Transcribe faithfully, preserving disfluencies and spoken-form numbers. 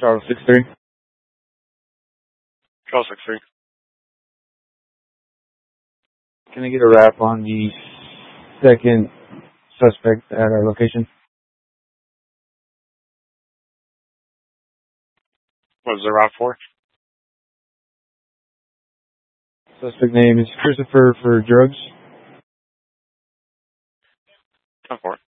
Charles six three. Charles six three. Can I get a wrap on the second suspect at our location? What was the route for? Suspect name is Christopher for drugs. ten four.